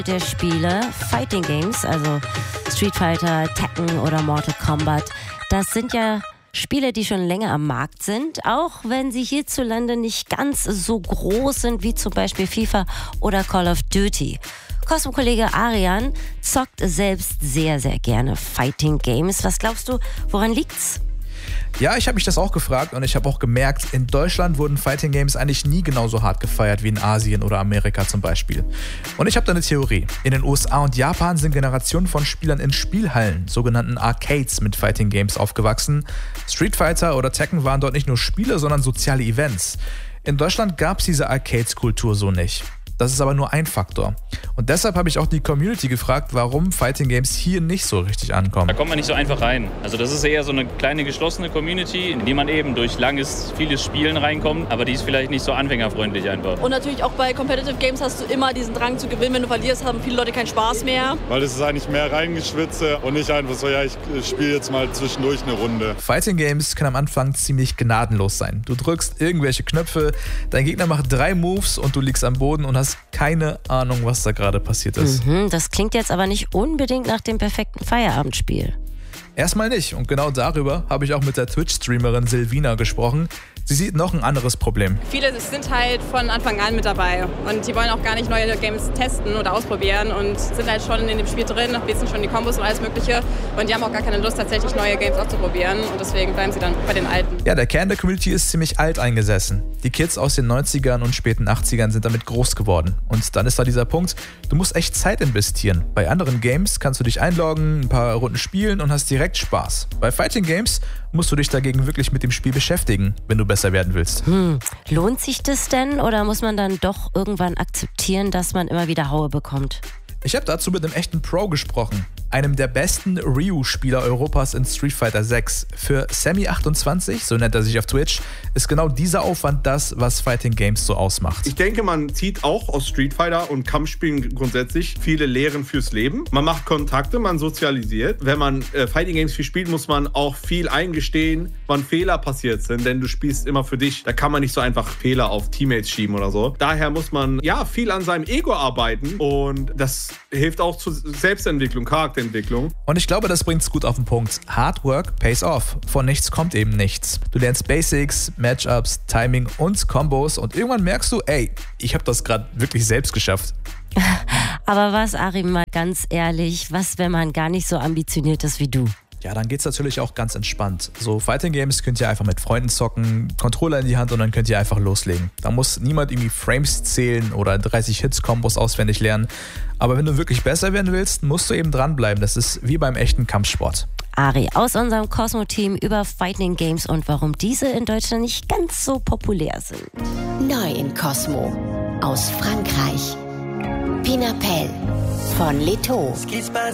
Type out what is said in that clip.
der Spiele, Fighting Games, also Street Fighter, Tekken oder Mortal Kombat, das sind ja Spiele, die schon länger am Markt sind, auch wenn sie hierzulande nicht ganz so groß sind wie zum Beispiel FIFA oder Call of Duty. Cosmo-Kollege Arian zockt selbst sehr, sehr gerne Fighting Games. Was glaubst du, woran liegt's? Ja, ich habe mich das auch gefragt und ich habe auch gemerkt, in Deutschland wurden Fighting Games eigentlich nie genauso hart gefeiert wie in Asien oder Amerika zum Beispiel. Und ich habe da eine Theorie. In den USA und Japan sind Generationen von Spielern in Spielhallen, sogenannten Arcades, mit Fighting Games aufgewachsen. Street Fighter oder Tekken waren dort nicht nur Spiele, sondern soziale Events. In Deutschland gab es diese Arcades-Kultur so nicht. Das ist aber nur ein Faktor. Und deshalb habe ich auch die Community gefragt, warum Fighting Games hier nicht so richtig ankommen. Da kommt man nicht so einfach rein. Also das ist eher so eine kleine geschlossene Community, in die man eben durch vieles Spielen reinkommt, aber die ist vielleicht nicht so anfängerfreundlich einfach. Und natürlich auch bei Competitive Games hast du immer diesen Drang zu gewinnen. Wenn du verlierst, haben viele Leute keinen Spaß mehr. Weil es ist eigentlich mehr Reingeschwitze und nicht einfach so, ja, ich spiele jetzt mal zwischendurch eine Runde. Fighting Games können am Anfang ziemlich gnadenlos sein. Du drückst irgendwelche Knöpfe, dein Gegner macht 3 Moves und du liegst am Boden und hast keine Ahnung, was da gerade passiert ist. Das klingt jetzt aber nicht unbedingt nach dem perfekten Feierabendspiel. Erstmal nicht. Und genau darüber habe ich auch mit der Twitch-Streamerin Silvina gesprochen. Sie sieht noch ein anderes Problem. Viele sind halt von Anfang an mit dabei und die wollen auch gar nicht neue Games testen oder ausprobieren und sind halt schon in dem Spiel drin, wissen schon die Kombos und alles Mögliche und die haben auch gar keine Lust, tatsächlich neue Games auszuprobieren und deswegen bleiben sie dann bei den alten. Ja, der Kern der Community ist ziemlich alt eingesessen. Die Kids aus den 90ern und späten 80ern sind damit groß geworden. Und dann ist da dieser Punkt, du musst echt Zeit investieren. Bei anderen Games kannst du dich einloggen, ein paar Runden spielen und hast direkt Spaß. Bei Fighting Games musst du dich dagegen wirklich mit dem Spiel beschäftigen, wenn du besser werden willst. Lohnt sich das denn oder muss man dann doch irgendwann akzeptieren, dass man immer wieder Haue bekommt? Ich habe dazu mit einem echten Pro gesprochen, einem der besten Ryu-Spieler Europas in Street Fighter 6. Für Sammy28, so nennt er sich auf Twitch, ist genau dieser Aufwand das, was Fighting Games so ausmacht. Ich denke, man zieht auch aus Street Fighter und Kampfspielen grundsätzlich viele Lehren fürs Leben. Man macht Kontakte, man sozialisiert. Wenn man Fighting Games viel spielt, muss man auch viel eingestehen, wann Fehler passiert sind, denn du spielst immer für dich. Da kann man nicht so einfach Fehler auf Teammates schieben oder so. Daher muss man viel an seinem Ego arbeiten und das hilft auch zur Selbstentwicklung, Charakterentwicklung. Und ich glaube, das bringt's gut auf den Punkt. Hard Work pays off. Von nichts kommt eben nichts. Du lernst Basics, Matchups, Timing und Combos und irgendwann merkst du, ey, ich habe das gerade wirklich selbst geschafft. Aber was, Ari, mal ganz ehrlich, was, wenn man gar nicht so ambitioniert ist wie du? Ja, dann geht's natürlich auch ganz entspannt. So Fighting Games könnt ihr einfach mit Freunden zocken, Controller in die Hand und dann könnt ihr einfach loslegen. Da muss niemand irgendwie Frames zählen oder 30 Hits-Kombos auswendig lernen. Aber wenn du wirklich besser werden willst, musst du eben dranbleiben. Das ist wie beim echten Kampfsport. Ari aus unserem Cosmo-Team über Fighting Games und warum diese in Deutschland nicht ganz so populär sind. Neu in Cosmo. Aus Frankreich. Pinapel von Leto.